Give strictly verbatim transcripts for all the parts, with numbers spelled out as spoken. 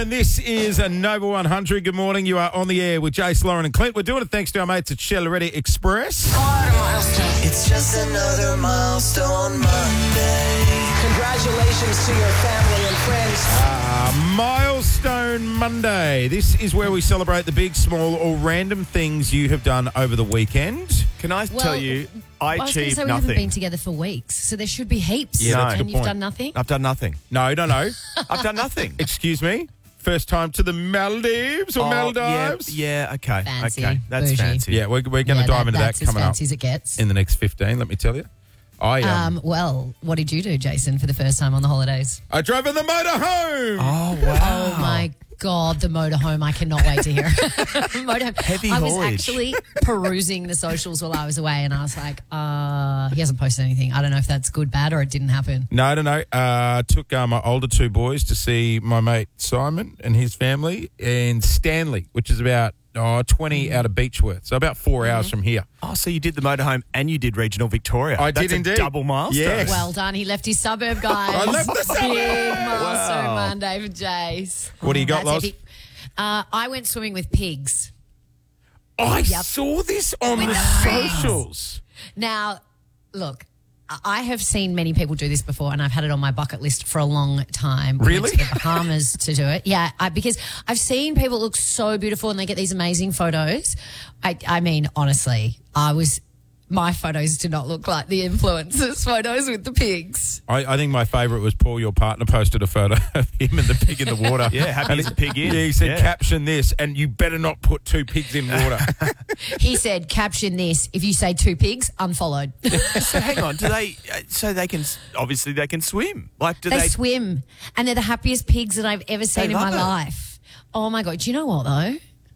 And this is a Nova one hundred. Good morning. You are on the air with Jace, Lauren and Clint. We're doing it thanks to our mates at Shell Ready Express. It's just another milestone Monday. Congratulations to your family and friends. Uh, Milestone Monday. This is where we celebrate the big, small, or random things you have done over the weekend. Can I Well, tell you, I, I was going to achieved say we haven't been nothing. together for weeks, so there should be heaps. Yeah, that's a and good you've point. done nothing? I've done nothing. No, no, no. I've done nothing. Excuse me. First time to the Maldives or Oh, Maldives? Yeah, yeah, okay. Fancy, Okay, that's bougie. fancy. Yeah, we're, we're going to Yeah, dive that- into that that's as coming up fancy as it gets. in the next fifteen, let me tell you. I um, Um, well, what did you do, Jason, for the first time on the holidays? I drove in the motor home. Oh, wow. Oh, my God, the motorhome. I cannot wait to hear. Motorhome. Heavy I was haulage. actually perusing the socials while I was away, and I was like, uh, he hasn't posted anything. I don't know if that's good, bad, or it didn't happen. No, no, no. Uh, took uh, my older two boys to see my mate Simon and his family in Stanley, which is about oh, twenty out of Beechworth, so about four hours from here. Oh, so you did the motorhome and you did regional Victoria. I That's did a indeed. double milestone. Yes. Well done. He left his suburb, guys. I left the suburb. Big milestone Wow. Monday for Jace. What do you got, That's Loz? epic. Uh, I went swimming with pigs. I Yep. saw this on With the the pigs. socials. Now, look, I have seen many people do this before, and I've had it on my bucket list for a long time. We went Really? to the Bahamas to do it. Yeah, I, because I've seen people look so beautiful and they get these amazing photos. I, I mean, honestly, I was... My photos do not look like the influencers' photos with the pigs. I, I think my favourite was Paul, your partner, posted a photo of him and the pig in the water. Yeah, happy And as he- a pig in. Yeah, he said, Yeah. caption this, and you better not put two pigs in water. He said, caption this, if you say two pigs, unfollowed. So hang on, do they? uh, So they can obviously they can swim. Like do They they? swim, and they're the happiest pigs that I've ever seen in my love it. life. Oh my God. Do you know what, though?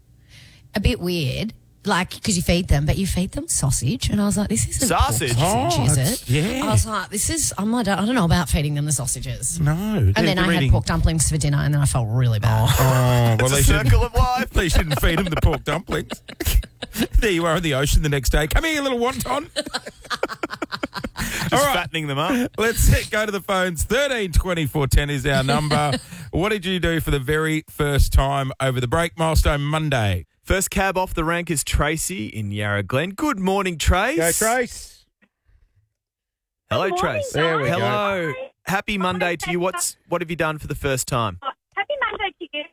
A bit weird, like, because you feed them, but you feed them sausage. And I was like, this isn't Sausage? pork sausage, is Oh, it? yeah. I was like, this is, I'm like, I don't know about feeding them the sausages. No. And then I had pork dumplings for dinner, and then I felt really bad. Oh, well, It's they a shouldn't, circle of life. they shouldn't feed him the pork dumplings. There you are in the ocean the next day. Come here, you little wonton. Just All right. fattening them up. Let's go to the phones. thirteen twenty-four ten is our number. What did you do for the very first time over the break? Milestone Monday. First cab off the rank is Tracy in Yarra Glen. Good morning, Trace. Trace. Hello, Good morning, Trace. There we go. Hello. Happy Monday to you. What's what have you done for the first time? Oh, happy Monday to you.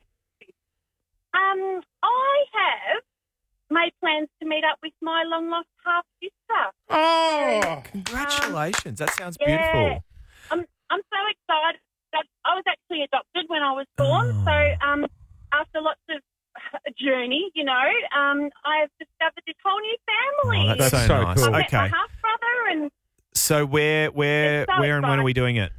Um, I have made plans to meet up with my long lost half sister. Oh. Congratulations. That sounds Yeah. beautiful. I'm I'm so excited. That I was actually adopted when I was born, so um, after lots of a journey, you know, um, I have discovered this whole new family. Oh, that's, That's so, so nice. cool. I met my Okay. half brother, and So where where It's so where and when are exciting. we doing it?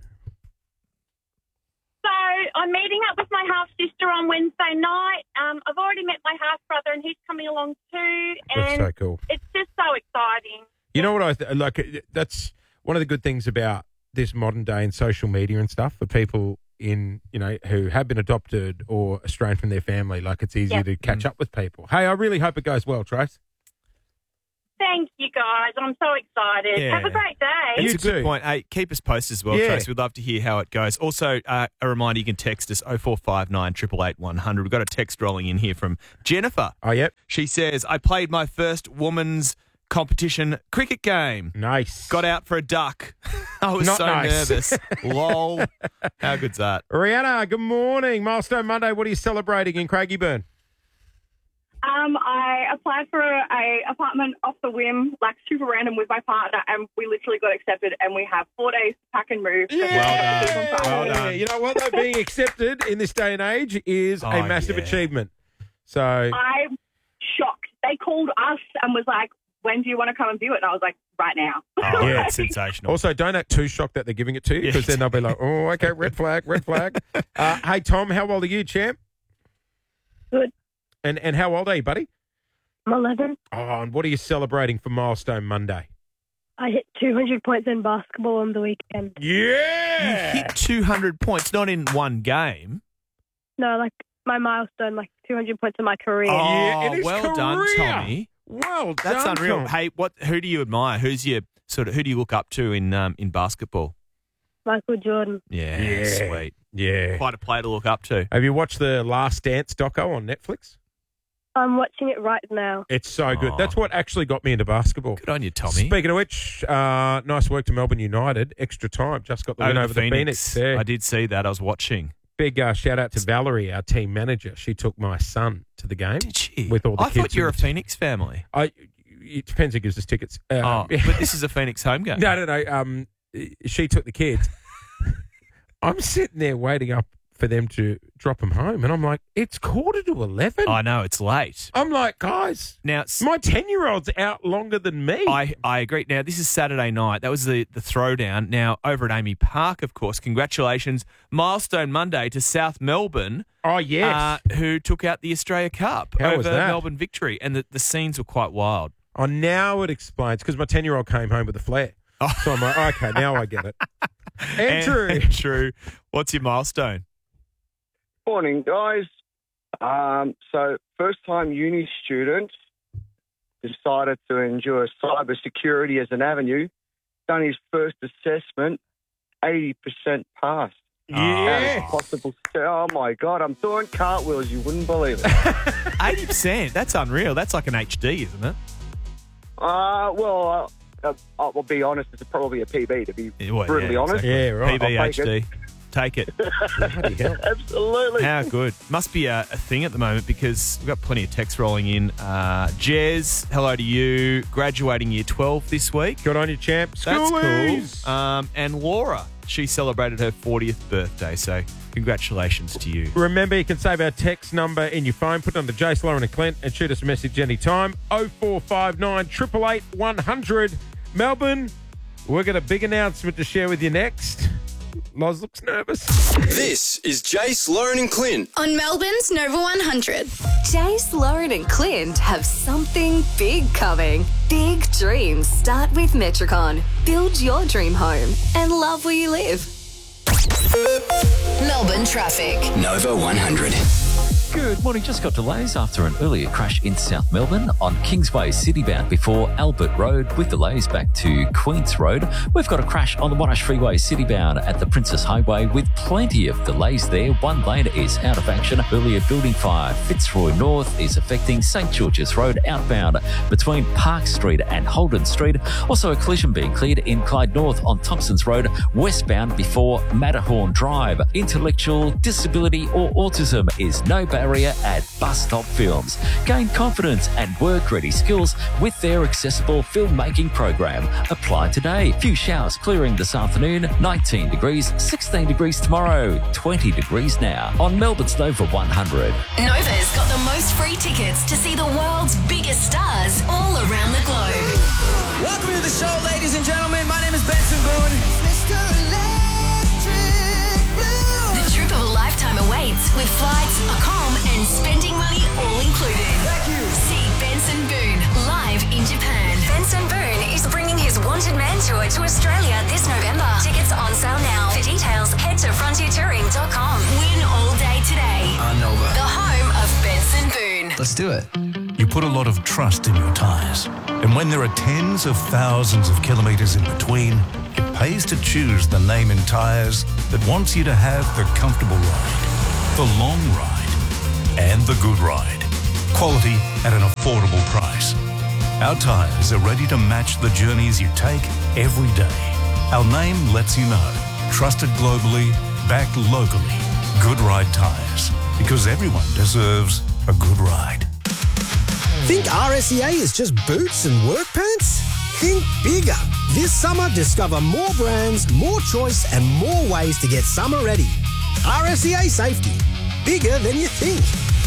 so I'm meeting up with my half sister on Wednesday night. Um, I've already met my half brother, and he's coming along too. That's And so cool. it's just so exciting. You know what I th- like? uh, That's one of the good things about this modern day and social media and stuff for people in, you know, who have been adopted or estranged from their family. Like, it's easier Yeah. to catch up with people. Hey, I really hope it goes well, Trace. Thank you, guys. I'm so excited. Yeah. Have a great day. It's You a good too. point. Hey, keep us posted as well, Yeah. Trace. We'd love to hear how it goes. Also, uh, a reminder, you can text us oh four five nine, eight eight eight, one hundred. We've got a text rolling in here from Jennifer. Oh, yep. She says, I played my first women's competition cricket game. Nice. Got out for a duck. I was Not so nice. nervous. Lol. How good's that? Rihanna, good morning. Milestone Monday. What are you celebrating in Craigieburn? Um, I applied for a, a apartment off the whim, like super random, with my partner, and we literally got accepted. And we have four days to pack and move. Well done. Well Well Yeah, done. You know what, though? Being accepted in this day and age is Oh, a massive yeah. achievement. So, I'm shocked. They called us and was like, "When do you want to come and view it?" And I was like, "Right now." Oh, Yeah. that's sensational. also, don't act too shocked that they're giving it to you, Yeah. because then they'll be like, oh, okay, red flag, red flag. Uh, hey, Tom, how old are you, champ? Good. And and how old are you, buddy? I'm eleven. Oh, and what are you celebrating for Milestone Monday? I hit two hundred points in basketball on the weekend. You Yeah! hit two hundred points, not in one game. No, like my milestone, like two hundred points in my career. Oh, Yeah, in his well done, career. Tommy. Well done, That's unreal. Tom. Hey, what? Who do you admire? Who's your sort of? Who do you look up to in um, in basketball? Michael Jordan. Yeah, Yeah. sweet. Yeah. Quite a player to look up to. Have you watched the Last Dance doco on Netflix? I'm watching it right now. It's so good. Oh. That's what actually got me into basketball. Good on you, Tommy. Speaking of which, uh, nice work to Melbourne United. Extra time. Just got the win Over over the the Phoenix. Phoenix. Yeah. I did see that. I was watching. Big uh, shout out to Valerie, our team manager. She took my son to the game. Did she? With all the I kids thought you were a in the- Phoenix family. I, it depends who gives us tickets. Uh, Oh, but this is a Phoenix home game. No, no, no. Um, she took the kids. I'm sitting there waiting up for them to drop them home, and I'm like, it's quarter to eleven. I know, it's late. I'm like, guys, Now, s- my ten-year-old's out longer than me. I, I agree. Now, this is Saturday night. That was the, the throwdown. Now, over at Amy Park, of course, congratulations. Milestone Monday to South Melbourne, oh yes. uh, who took out the Australia Cup How over was that? Melbourne Victory. And the, the scenes were quite wild. oh, now it explains because my ten-year-old came home with a flare. Oh. So I'm like, okay, now I get it. Andrew, Andrew, what's your milestone? Morning, guys. Um, so, first-time uni student decided to endure cybersecurity as an avenue. Done his first assessment, eighty percent passed. yeah. How possible? Oh my God, I'm doing cartwheels. You wouldn't believe it. eighty percent. That's unreal. That's like an H D, isn't it? uh, well, uh, uh, I'll be honest. It's probably a P B to be Yeah, well, brutally yeah, honest. exactly. Yeah, right. P B I'll H take D. Take it. Bloody hell. Absolutely. How good. Must be a, a thing at the moment because we've got plenty of texts rolling in. Uh, Jez, hello to you. Graduating year twelve this week. Good on you, champ. That's Schoolies. cool. Um, and Laura, she celebrated her fortieth birthday, so congratulations to you. Remember, you can save our text number in your phone, put it under Jace, Lauren and Clint, and shoot us a message anytime. oh four five nine, eight eight eight, one hundred. Melbourne, we've got a big announcement to share with you next. Loz looks nervous. This is Jace, Lauren and Clint. On Melbourne's Nova one hundred. Jace, Lauren and Clint have something big coming. Big dreams start with Metricon. Build your dream home and love where you live. Melbourne traffic. Nova one hundred. Good morning. Just got delays after an earlier crash in South Melbourne on Kingsway Citybound before Albert Road with delays back to Queens Road. We've got a crash on the Monash Freeway Citybound at the Princess Highway with plenty of delays there. One lane is out of action. Earlier building fire Fitzroy North is affecting St George's Road outbound between Park Street and Holden Street. Also a collision being cleared in Clyde North on Thompson's Road westbound before Matterhorn Drive. Intellectual disability or autism is no barrier at Bus Stop Films. Gain confidence and work-ready skills with their accessible filmmaking program. Apply today. Few showers clearing this afternoon. nineteen degrees, sixteen degrees tomorrow, twenty degrees now on Melbourne's Nova one hundred. Nova's got the most free tickets to see the world's biggest stars all around the globe. Welcome to the show, ladies and gentlemen. My name is Benson Boone. Mister The trip of a lifetime awaits with flights, accom, and spending money all included. Thank you. See Benson Boone live in Japan. Benson Boone is bringing his Wanted Man tour to Australia this November. Tickets on sale now. For details, head to frontier touring dot com. Win all day today. On Nova. The home of Benson Boone. Let's do it. You put a lot of trust in your tyres. And when there are tens of thousands of kilometres in between, it pays to choose the name in tyres that wants you to have the comfortable ride, the long ride, and the good ride. Quality at an affordable price. Our tyres are ready to match the journeys you take every day. Our name lets you know. Trusted globally, backed locally. Good Ride Tyres. Because everyone deserves a good ride. Think R S E A is just boots and work pants? Think bigger. This summer, discover more brands, more choice, and more ways to get summer ready. R S E A Safety. Bigger than you think.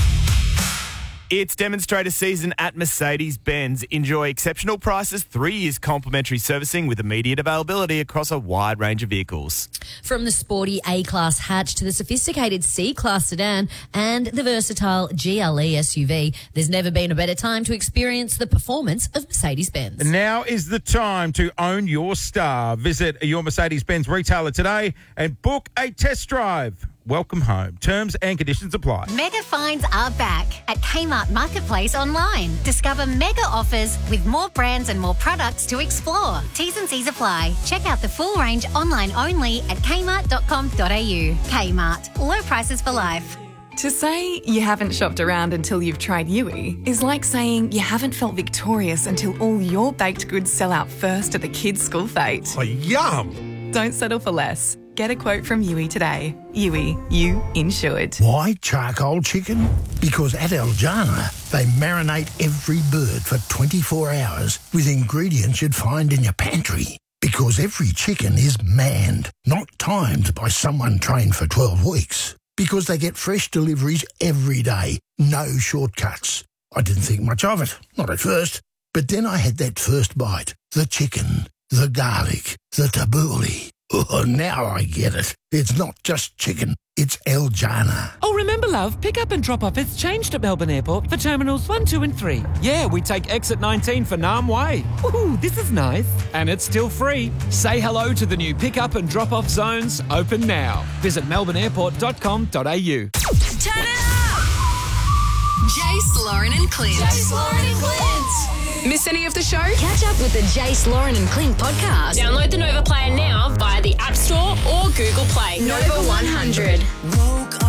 It's demonstrator season at Mercedes-Benz. Enjoy exceptional prices, three years complimentary servicing with immediate availability across a wide range of vehicles. From the sporty A-Class hatch to the sophisticated C-Class sedan and the versatile G L E S U V, there's never been a better time to experience the performance of Mercedes-Benz. Now is the time to own your star. Visit your Mercedes-Benz retailer today and book a test drive. welcome home. Terms and conditions apply. Mega finds are back at Kmart Marketplace online. Discover mega offers with more brands and more products to explore. T's and C's apply. Check out the full range online only at kmart dot com dot a u. Kmart. Low prices for life. To say you haven't shopped around until you've tried Yui is like saying you haven't felt victorious until all your baked goods sell out first at the kids' school fete. Oh, yum! Don't settle for less. Get a quote from Yui today. Yui, you insured. Why charcoal chicken? Because at Eljana, they marinate every bird for twenty-four hours with ingredients you'd find in your pantry. Because every chicken is manned, not timed by someone trained for twelve weeks. Because they get fresh deliveries every day, no shortcuts. I didn't think much of it, not at first. But then I had that first bite. The chicken, the garlic, the tabbouleh. Oh, now I get it. It's not just chicken, it's Eljana. Oh, remember, love, pick up and drop off has changed at Melbourne Airport for Terminals one, two and three. Yeah, we take exit nineteen for Nam Way. Ooh, this is nice. And it's still free. Say hello to the new pick up and drop off zones, open now. Visit melbourne airport dot com dot a u. Turn it up! Jace, Lauren and Clint. Jace, Lauren and Clint. Miss any of the show? Catch up with the Jace, Lauren and Clint podcast. Download the Nova Player now via the App Store or Google Play. Nova one hundred.